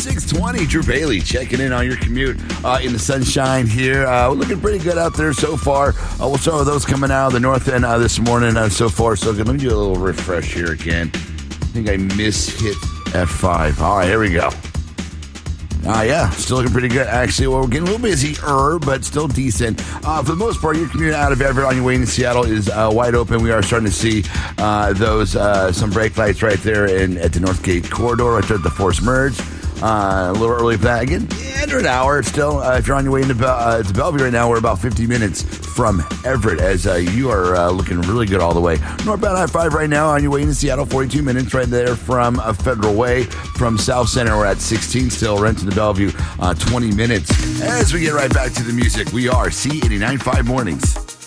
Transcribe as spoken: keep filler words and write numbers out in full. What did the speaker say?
six twenty, Drew Bailey checking in on your commute uh, in the sunshine here. Uh, we're looking pretty good out there so far. Uh, we'll start with those coming out of the north end uh, this morning uh, so far. So good. Let me do a little refresh here again. I think I mishit F five. All right, here we go. Uh, yeah, still looking pretty good, actually. Well, we're getting a little busier, but still decent. Uh, for the most part, your commute out of Everett on your way into Seattle is uh, wide open. We are starting to see uh, those uh, some brake lights right there in, at the Northgate corridor, right there at the Force Merge. Uh, a little early for that. Again, yeah, under an hour still. Uh, if you're on your way into Be- uh, to Bellevue right now, we're about fifty minutes from Everett as uh, you are uh, looking really good all the way. Northbound I five right now on your way into Seattle, forty-two minutes right there from uh, Federal Way. From South Center, we're at sixteen still. Renton to Bellevue, uh, twenty minutes. As we get right back to the music, we are C eighty-nine point five Mornings.